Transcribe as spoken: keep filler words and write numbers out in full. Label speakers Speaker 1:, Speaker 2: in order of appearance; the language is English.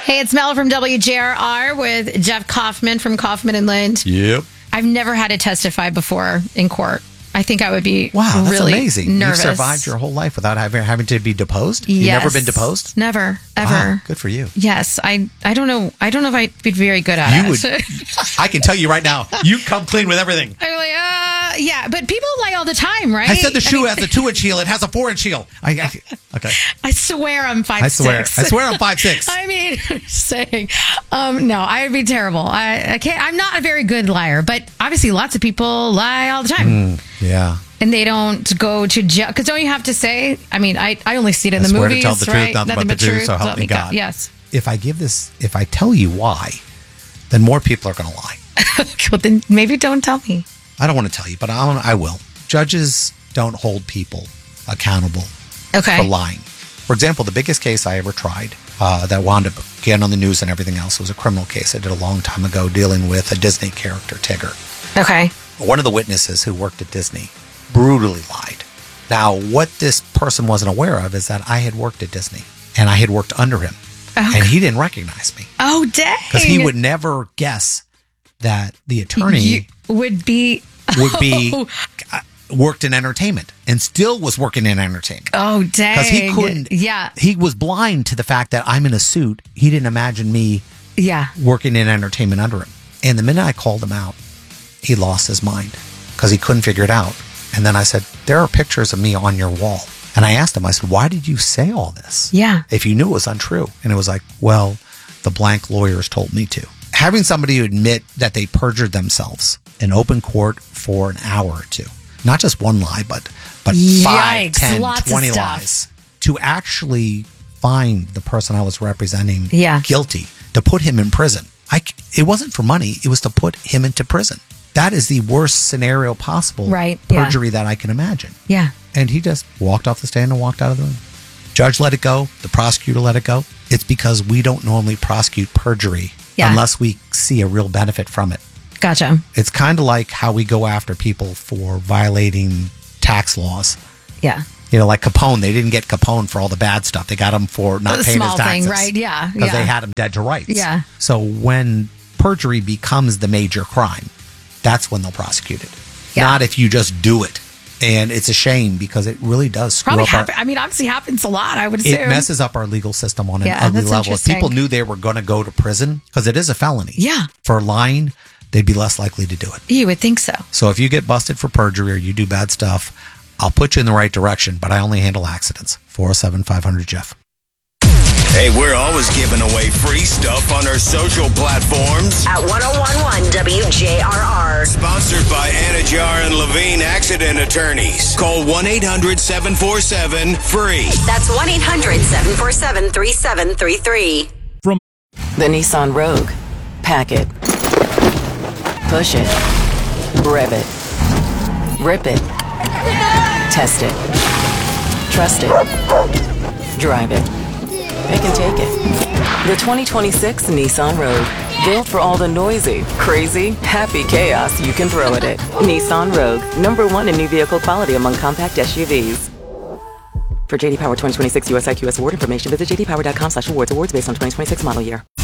Speaker 1: Hey, it's Mel from W J R R with Jeff Kaufman from Kaufman and Lind.
Speaker 2: Yep.
Speaker 1: I've never had to testify before in court. I think I would be
Speaker 2: wow, that's
Speaker 1: really
Speaker 2: amazing.
Speaker 1: nervous.
Speaker 2: You survived your whole life without having, having to be deposed? You've
Speaker 1: Yes.
Speaker 2: never been deposed?
Speaker 1: Never, ever.
Speaker 2: Wow, good for you.
Speaker 1: Yes, I I don't know. I don't know if I'd be very good at
Speaker 2: You
Speaker 1: it.
Speaker 2: would. I can tell you right now, you come clean with everything.
Speaker 1: I'm like, uh, yeah, but people lie all the time, right?
Speaker 2: I said the shoe
Speaker 1: I mean,
Speaker 2: has a two-inch heel. It has a four-inch heel. I, I, okay.
Speaker 1: I swear I'm five
Speaker 2: I swear.
Speaker 1: six.
Speaker 2: I swear I'm five six.
Speaker 1: I mean, saying, um, no, I would be terrible. I, I can't. I'm not a very good liar, but obviously, lots of people lie all the time.
Speaker 2: Mm, yeah.
Speaker 1: And they don't go to jail. Because don't you have to say, I mean, I, I only see it in
Speaker 2: I
Speaker 1: the
Speaker 2: swear
Speaker 1: movies,
Speaker 2: to tell the
Speaker 1: right?
Speaker 2: truth, nothing, but the truth, so help me God.
Speaker 1: Yes.
Speaker 2: If I give this, if I tell you why, then more people are going to lie.
Speaker 1: Well, then maybe don't tell me.
Speaker 2: I don't want to tell you, but I, I will. Judges don't hold people accountable
Speaker 1: Okay.
Speaker 2: for lying. For example, the biggest case I ever tried uh, that wound up getting on the news and everything else was a criminal case I did a long time ago dealing with a Disney character, Tigger.
Speaker 1: Okay.
Speaker 2: One of the witnesses who worked at Disney brutally lied. Now, what this person wasn't aware of is that I had worked at Disney and I had worked under him.
Speaker 1: Oh,
Speaker 2: and he didn't recognize me.
Speaker 1: Oh, dang.
Speaker 2: Because he would never guess that the attorney
Speaker 1: You would be.
Speaker 2: would be
Speaker 1: Oh,
Speaker 2: uh, worked in entertainment and still was working in entertainment.
Speaker 1: oh dang.
Speaker 2: Because he couldn't,
Speaker 1: Yeah.
Speaker 2: he was blind to the fact that I'm in a suit. He didn't imagine me
Speaker 1: Yeah.
Speaker 2: working in entertainment under him. And the minute I called him out, he lost his mind because he couldn't figure it out. And then I said, there are pictures of me on your wall. And I asked him, I said, why did you say all this?
Speaker 1: Yeah.
Speaker 2: If you knew it was untrue. And it was like, well, the blank lawyers told me to. Having somebody admit that they perjured themselves in open court for an hour or two, not just one lie, but but five,
Speaker 1: Yikes,
Speaker 2: ten,
Speaker 1: lots of
Speaker 2: twenty
Speaker 1: stuff.
Speaker 2: lies, to actually find the person I was representing
Speaker 1: Yeah.
Speaker 2: guilty, to put him in prison. I, c- it wasn't for money. It was to put him into prison. That is the worst scenario possible.
Speaker 1: Right, yeah.
Speaker 2: Perjury that I can imagine.
Speaker 1: Yeah.
Speaker 2: And he just walked off the stand and walked out of the room. Judge let it go. The prosecutor let it go. It's because we don't normally prosecute perjury
Speaker 1: Yeah.
Speaker 2: unless we see a real benefit from it.
Speaker 1: Gotcha.
Speaker 2: It's kind of like how we go after people for violating tax laws.
Speaker 1: Yeah.
Speaker 2: You know, like Capone. They didn't get Capone for all the bad stuff. They got him for not
Speaker 1: A
Speaker 2: paying his
Speaker 1: small
Speaker 2: taxes.
Speaker 1: thing, right? Yeah.
Speaker 2: Because
Speaker 1: Yeah.
Speaker 2: they had him dead to rights.
Speaker 1: Yeah.
Speaker 2: So when perjury becomes the major crime, that's when they'll prosecute it.
Speaker 1: Yeah.
Speaker 2: Not if you just do it. And it's a shame because it really does screw
Speaker 1: Probably
Speaker 2: up our,
Speaker 1: happen. I mean, obviously happens a lot, I would assume.
Speaker 2: it messes up our legal system on an
Speaker 1: Yeah,
Speaker 2: ugly
Speaker 1: that's
Speaker 2: level. If people
Speaker 1: interesting.
Speaker 2: knew they were going to go to prison, because it is a felony.
Speaker 1: Yeah.
Speaker 2: For lying, they'd be less likely to do it.
Speaker 1: You would think so.
Speaker 2: So if you get busted for perjury or you do bad stuff, I'll put you in the right direction, but I only handle accidents. four oh seven, five hundred, Jeff.
Speaker 3: Hey, we're always giving away free stuff on our social platforms.
Speaker 4: At ten eleven W J R R.
Speaker 3: Sponsored by Anajar and Levine Accident Attorneys. Call one eight hundred seven four seven free.
Speaker 4: That's one eight hundred seven four seven three seven three three.
Speaker 5: The Nissan Rogue. Pack it. Push it. Rev it. Rip it. Test it. Trust it. Drive it. It can take it. The twenty twenty-six Nissan Rogue. Built for all the noisy, crazy, happy chaos you can throw at it. Nissan Rogue. Number one in new vehicle quality among compact S U Vs. For J D Power twenty twenty-six U S I Q S award information, visit j d power dot com slash awards. Awards based on twenty twenty-six model year.